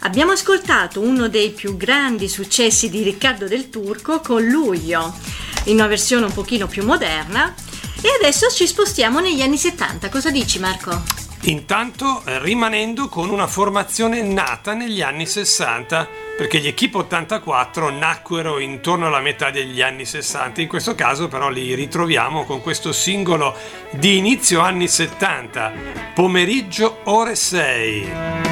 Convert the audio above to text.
Abbiamo ascoltato uno dei più grandi successi di Riccardo Del Turco con Luglio, in una versione un pochino più moderna, e adesso ci spostiamo negli anni 70. Cosa dici, Marco? Intanto rimanendo con una formazione nata negli anni 60, perché gli Equipe 84 nacquero intorno alla metà degli anni 60, in questo caso però li ritroviamo con questo singolo di inizio anni 70, Pomeriggio ore 6.